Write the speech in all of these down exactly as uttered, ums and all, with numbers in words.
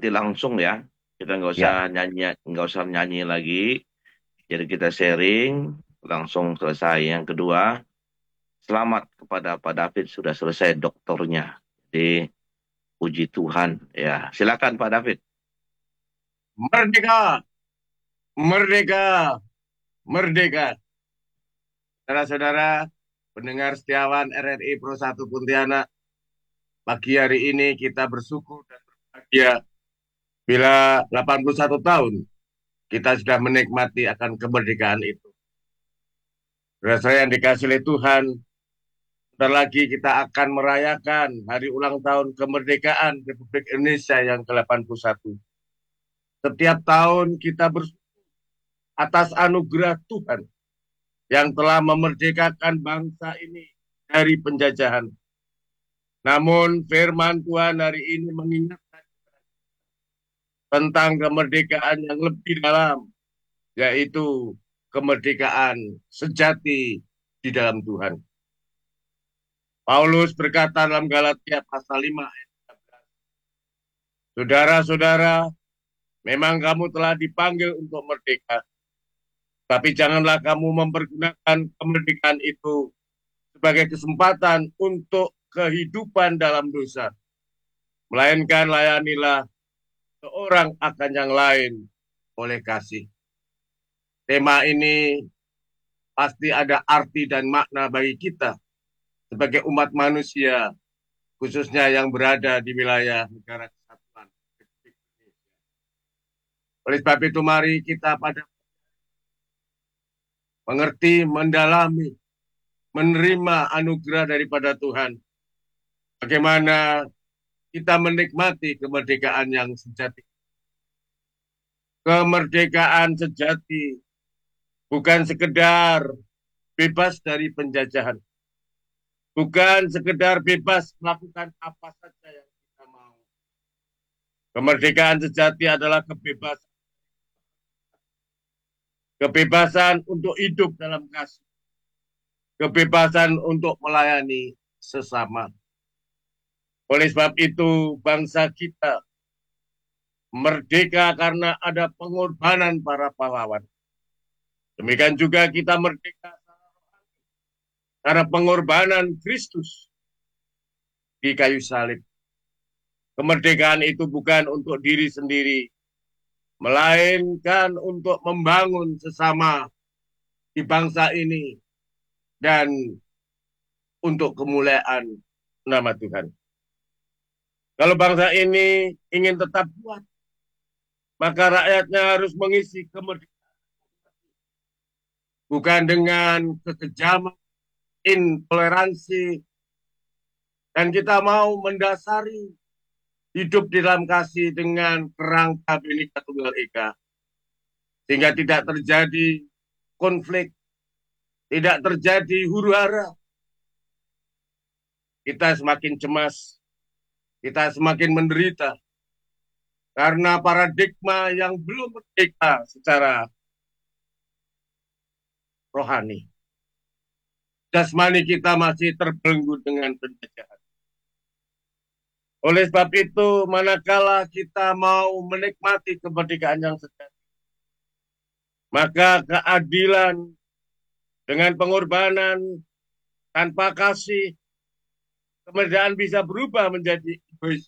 menikmati langsung ya. Kita nggak usah Ya, nyanyi, nggak usah nyanyi lagi. Jadi kita sharing langsung selesai. Yang kedua, selamat kepada Pak David sudah selesai doktornya. Jadi puji Tuhan ya. Silakan Pak David. merdeka, merdeka, merdeka. Saudara-saudara, pendengar setiawan R R I Pro satu Pontianak, pagi hari ini kita bersyukur dan berbahagia bila delapan puluh satu tahun kita sudah menikmati akan kemerdekaan itu. Saudara yang dikasih oleh Tuhan, sebentar lagi kita akan merayakan hari ulang tahun kemerdekaan Republik Indonesia yang ke delapan puluh satu. Setiap tahun kita bersyukur atas anugerah Tuhan yang telah memerdekakan bangsa ini dari penjajahan. Namun firman Tuhan hari ini mengingatkan tentang kemerdekaan yang lebih dalam, yaitu kemerdekaan sejati di dalam Tuhan. Paulus berkata dalam Galatia pasal lima ayat tiga belas, saudara-saudara, memang kamu telah dipanggil untuk merdeka, tapi janganlah kamu mempergunakan kemerdekaan itu sebagai kesempatan untuk kehidupan dalam dosa. Melainkan layanilah seorang akan yang lain oleh kasih. Tema ini pasti ada arti dan makna bagi kita sebagai umat manusia, khususnya yang berada di wilayah negara kesatuan Republik Indonesia. Oleh sebab itu mari kita pada mengerti, mendalami, menerima anugerah daripada Tuhan. Bagaimana kita menikmati kemerdekaan yang sejati. Kemerdekaan sejati bukan sekedar bebas dari penjajahan. Bukan sekedar bebas melakukan apa saja yang kita mau. Kemerdekaan sejati adalah kebebasan. Kebebasan untuk hidup dalam kasih. Kebebasan untuk melayani sesama. Oleh sebab itu bangsa kita merdeka karena ada pengorbanan para pahlawan. Demikian juga kita merdeka karena pengorbanan Kristus di kayu salib. Kemerdekaan itu bukan untuk diri sendiri, melainkan untuk membangun sesama di bangsa ini dan untuk kemuliaan nama Tuhan. Kalau bangsa ini ingin tetap kuat, maka rakyatnya harus mengisi kemerdekaan. Bukan dengan kekejaman, intoleransi, dan kita mau mendasari hidup di dalam kasih dengan kerangka Bhinneka Tunggal Ika. Sehingga tidak terjadi konflik, tidak terjadi huru-hara. Kita semakin cemas, kita semakin menderita, karena paradigma yang belum merdeka secara rohani. Jasmani kita masih terbelenggu dengan penjajahan. Oleh sebab itu, manakala kita mau menikmati kemerdekaan yang sejati, maka keadilan dengan pengorbanan tanpa kasih, kemerdekaan bisa berubah menjadi egois.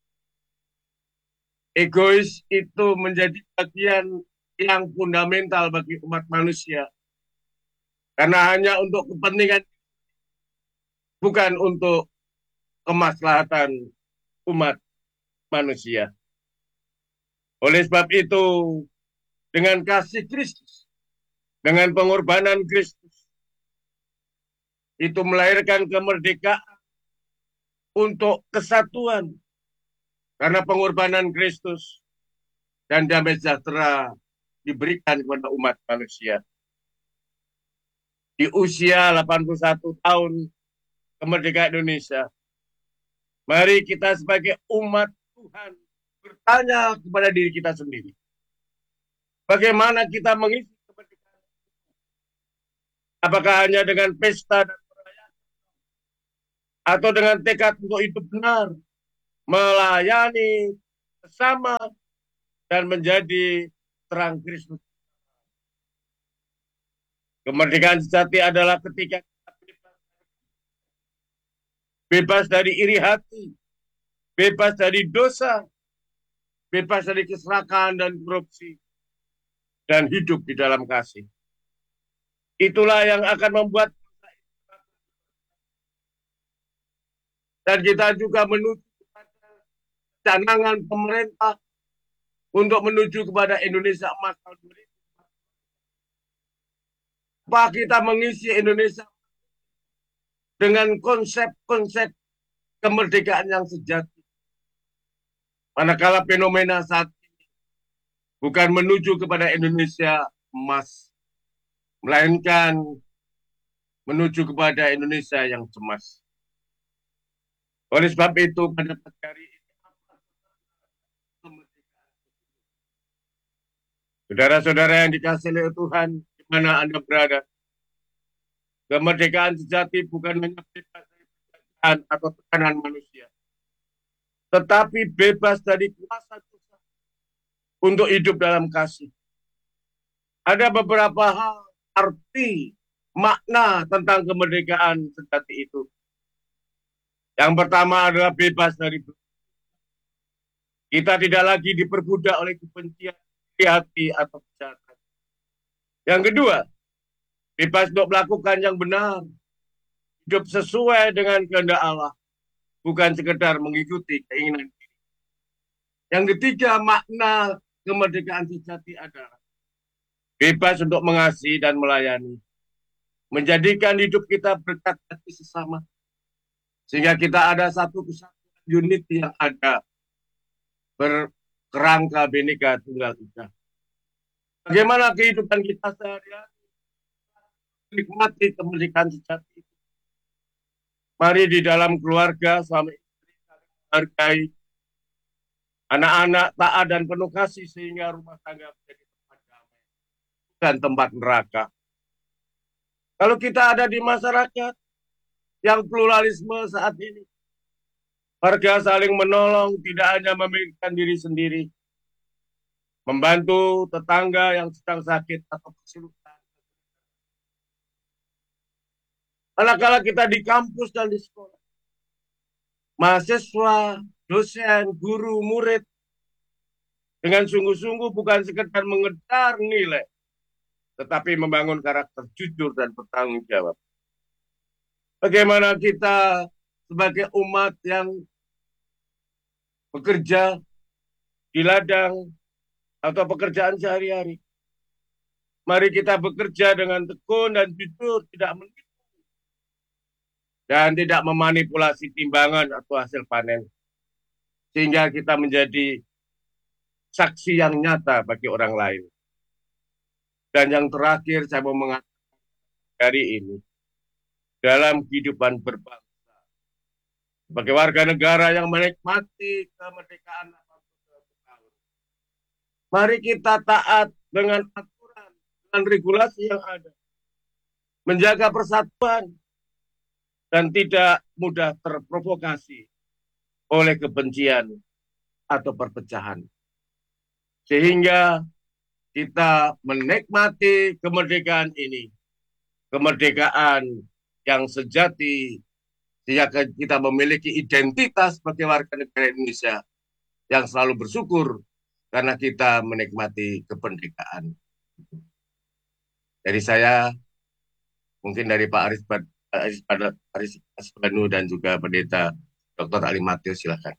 Egois itu menjadi bagian yang fundamental bagi umat manusia. Karena hanya untuk kepentingan, bukan untuk kemaslahatan umat manusia. Oleh sebab itu, dengan kasih Kristus, dengan pengorbanan Kristus, itu melahirkan kemerdekaan untuk kesatuan. Karena pengorbanan Kristus dan damai sejahtera diberikan kepada umat manusia. Di usia delapan puluh satu tahun kemerdekaan Indonesia, mari kita sebagai umat Tuhan bertanya kepada diri kita sendiri. Bagaimana kita mengisi kemerdekaan? Apakah hanya dengan pesta dan perayaan? Atau dengan tekad untuk hidup benar, melayani bersama dan menjadi terang Kristus. Kemerdekaan sejati adalah ketika kita bebas dari iri hati, bebas dari dosa, bebas dari keserakahan dan korupsi, dan hidup di dalam kasih. Itulah yang akan membuat dan kita juga menuju kepada canangan pemerintah untuk menuju kepada Indonesia emas tahun dua ribu. Apa kita mengisi Indonesia dengan konsep-konsep kemerdekaan yang sejati. Manakala fenomena saat ini bukan menuju kepada Indonesia emas, melainkan menuju kepada Indonesia yang cemas. Oleh sebab itu, pada pagi hari ini, saudara-saudara yang dikasihi oleh Tuhan, di mana Anda berada, kemerdekaan sejati bukan hanya bebas dari penjajahan atau tekanan manusia, tetapi bebas dari kuasa dosa untuk hidup dalam kasih. Ada beberapa hal, arti, makna tentang kemerdekaan sejati itu. Yang pertama adalah bebas dari kita tidak lagi diperbudak oleh kebencian, hati atau kejahatan. Yang kedua, bebas untuk melakukan yang benar, hidup sesuai dengan kehendak Allah, bukan sekedar mengikuti keinginan diri. Yang ketiga, makna kemerdekaan sejati adalah bebas untuk mengasihi dan melayani, menjadikan hidup kita berkat hati sesama, sehingga kita ada satu kesatuan unit yang ada berkerangka Bhinneka Tunggal Ika. Bagaimana kehidupan kita sehari-hari menikmati kemerdekaan sejati? Mari di dalam keluarga suami istri saling menghargai, anak-anak taat dan penuh kasih sehingga rumah tangga menjadi tempat damai, bukan tempat neraka. Kalau kita ada di masyarakat yang pluralisme saat ini, warga saling menolong, tidak hanya memikirkan diri sendiri, membantu tetangga yang sedang sakit atau kesulitan. Manakala kita di kampus dan di sekolah, mahasiswa, dosen, guru, murid, dengan sungguh-sungguh bukan sekedar mengejar nilai, tetapi membangun karakter jujur dan bertanggung jawab. Bagaimana kita sebagai umat yang bekerja di ladang atau pekerjaan sehari-hari, mari kita bekerja dengan tekun dan jujur, tidak menipu dan tidak memanipulasi timbangan atau hasil panen, sehingga kita menjadi saksi yang nyata bagi orang lain. Dan yang terakhir saya mau mengatakan hari ini, dalam kehidupan berbangsa, sebagai warga negara yang menikmati kemerdekaan delapan puluh satu tahun, mari kita taat dengan aturan dan regulasi yang ada, menjaga persatuan, dan tidak mudah terprovokasi oleh kebencian atau perpecahan. Sehingga kita menikmati kemerdekaan ini, kemerdekaan yang sejati, sehingga kita memiliki identitas sebagai warga negara Indonesia yang selalu bersyukur karena kita menikmati kemerdekaan. Dari saya, mungkin dari Pak Aris Aris, Aris Asbanu dan juga Pendeta Doktor Ali Matius, silakan.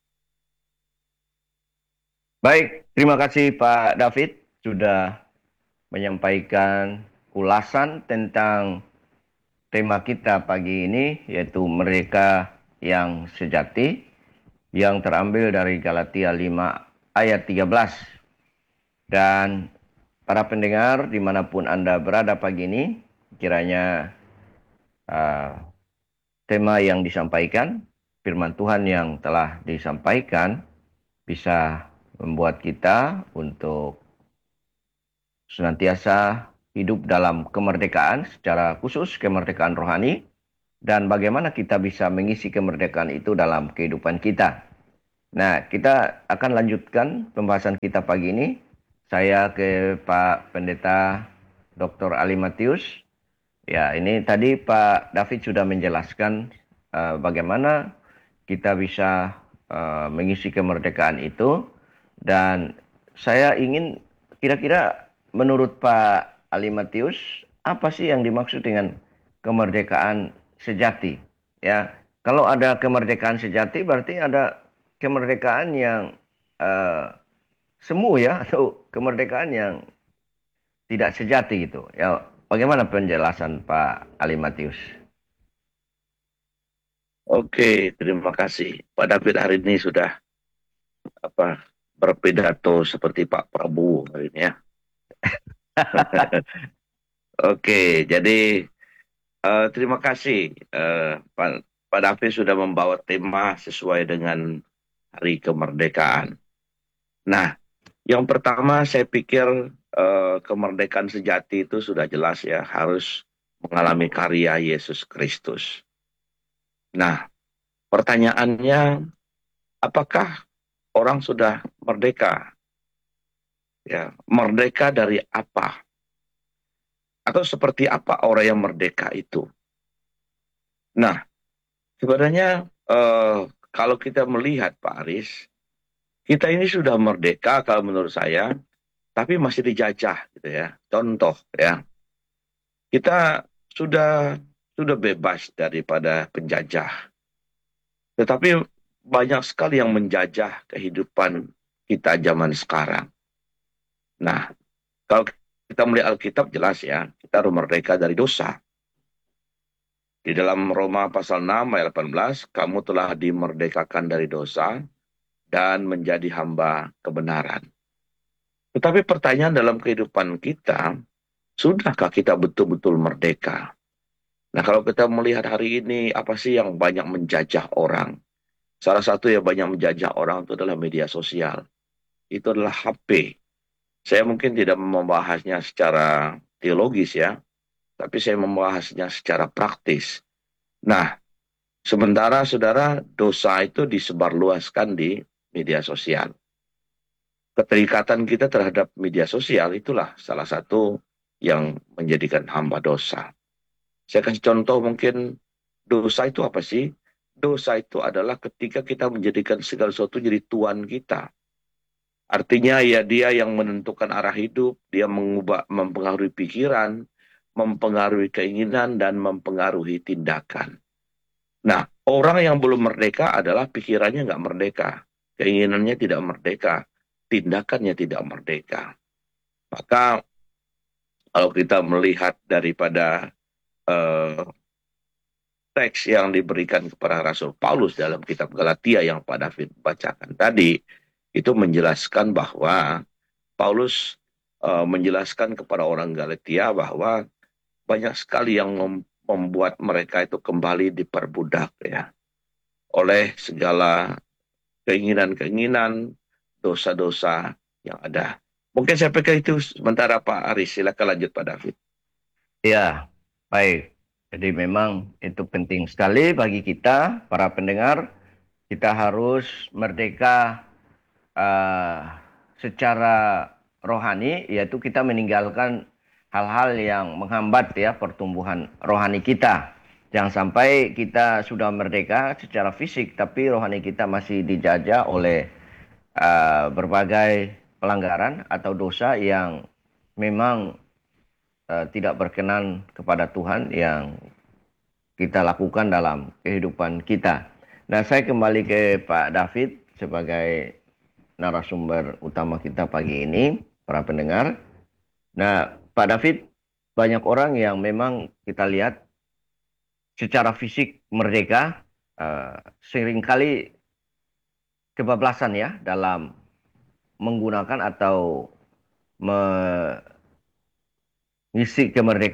Baik, terima kasih Pak David sudah menyampaikan ulasan tentang tema kita pagi ini, yaitu Merdeka yang Sejati, yang terambil dari Galatia lima ayat tiga belas. Dan para pendengar dimanapun Anda berada pagi ini, kiranya uh, tema yang disampaikan, firman Tuhan yang telah disampaikan, bisa membuat kita untuk senantiasa hidup dalam kemerdekaan, secara khusus kemerdekaan rohani, dan bagaimana kita bisa mengisi kemerdekaan itu dalam kehidupan kita. Nah, kita akan lanjutkan pembahasan kita pagi ini. Saya ke Pak Pendeta doktor Ali Matius. Ya, ini tadi Pak David sudah menjelaskan uh, bagaimana kita bisa uh, mengisi kemerdekaan itu. Dan saya ingin kira-kira menurut Pak Ali Matius, apa sih yang dimaksud dengan kemerdekaan sejati? Ya, kalau ada kemerdekaan sejati berarti ada kemerdekaan yang uh, semu ya, atau kemerdekaan yang tidak sejati gitu. Ya, bagaimana penjelasan Pak Ali Matius? Oke, terima kasih. Pak David hari ini sudah apa berpidato seperti Pak Prabowo hari ini ya. Oke, jadi eh, terima kasih eh, Pak, Pak David sudah membawa tema sesuai dengan Hari Kemerdekaan. Nah, yang pertama saya pikir eh, kemerdekaan sejati itu sudah jelas ya, harus mengalami karya Yesus Kristus. Nah, pertanyaannya, apakah orang sudah merdeka? Ya, merdeka dari apa? Atau seperti apa orang yang merdeka itu? Nah, sebenarnya eh, kalau kita melihat Pak Aris, kita ini sudah merdeka kalau menurut saya, tapi masih dijajah gitu ya. Contoh ya, kita sudah sudah bebas daripada penjajah. Tetapi banyak sekali yang menjajah kehidupan kita zaman sekarang. Nah, kalau kita melihat Alkitab jelas ya, kita harus merdeka dari dosa. Di dalam Roma pasal enam ayat delapan belas, kamu telah dimerdekakan dari dosa dan menjadi hamba kebenaran. Tetapi pertanyaan dalam kehidupan kita, sudahkah kita betul-betul merdeka? Nah, kalau kita melihat hari ini, apa sih yang banyak menjajah orang? Salah satu yang banyak menjajah orang itu adalah media sosial. Itu adalah H P. Saya mungkin tidak membahasnya secara teologis ya, tapi saya membahasnya secara praktis. Nah, sementara saudara, dosa itu disebarluaskan di media sosial. Keterikatan kita terhadap media sosial itulah salah satu yang menjadikan hamba dosa. Saya kasih contoh mungkin, dosa itu apa sih? Dosa itu adalah ketika kita menjadikan segala sesuatu jadi tuan kita. Artinya ya dia yang menentukan arah hidup, dia mengubah, mempengaruhi pikiran, mempengaruhi keinginan, dan mempengaruhi tindakan. Nah, orang yang belum merdeka adalah pikirannya nggak merdeka, keinginannya tidak merdeka, tindakannya tidak merdeka. Maka kalau kita melihat daripada eh, teks yang diberikan kepada Rasul Paulus dalam kitab Galatia yang Pak David bacakan tadi, itu menjelaskan bahwa Paulus eh, menjelaskan kepada orang Galatia bahwa banyak sekali yang mem- membuat mereka itu kembali diperbudak ya oleh segala keinginan-keinginan, dosa-dosa yang ada. Mungkin saya pikir itu sementara Pak Aris, silakan lanjut Pak David. Ya, baik. Jadi memang itu penting sekali bagi kita, para pendengar. Kita harus merdeka uh, secara rohani, yaitu kita meninggalkan hal-hal yang menghambat ya pertumbuhan rohani kita. Jangan sampai kita sudah merdeka secara fisik, tapi rohani kita masih dijajah oleh uh, berbagai pelanggaran atau dosa yang memang uh, tidak berkenan kepada Tuhan yang kita lakukan dalam kehidupan kita. Nah, saya kembali ke Pak David sebagai narasumber utama kita pagi ini, para pendengar. Nah, Pak David, banyak orang yang memang kita lihat secara fisik merdeka, uh, seringkali kebablasan ya dalam menggunakan atau mengisi kemerdekaan